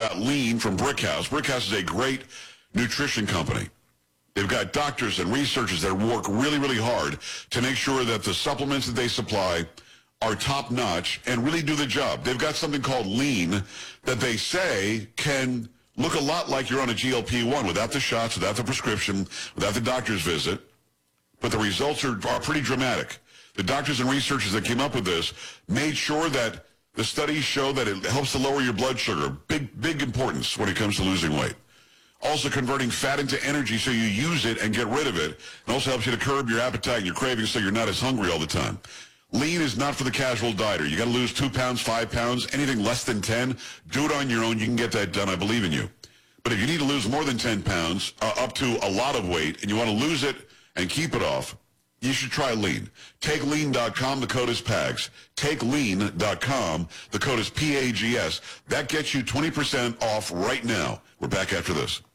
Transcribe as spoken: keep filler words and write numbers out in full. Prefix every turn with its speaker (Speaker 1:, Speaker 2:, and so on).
Speaker 1: about Lean from Brickhouse. Brickhouse is a great nutrition company. They've got doctors and researchers that work really, really hard to make sure that the supplements that they supply are top-notch and really do the job. They've got something called Lean that they say can look a lot like you're on a G L P one without the shots, without the prescription, without the doctor's visit. But the results are, are pretty dramatic. The doctors and researchers that came up with this made sure that the studies show that it helps to lower your blood sugar. Big, big importance when it comes to losing weight. Also converting fat into energy so you use it and get rid of it. It also helps you to curb your appetite and your cravings so you're not as hungry all the time. Lean is not for the casual dieter. You got to lose two pounds, five pounds, anything less than ten. Do it on your own. You can get that done. I believe in you. But if you need to lose more than ten pounds, uh, up to a lot of weight, and you want to lose it and keep it off, you should try Lean. Take lean dot com, the code is P A G S. Take lean dot com, the code is P A G S. That gets you twenty percent off right now. We're back after this.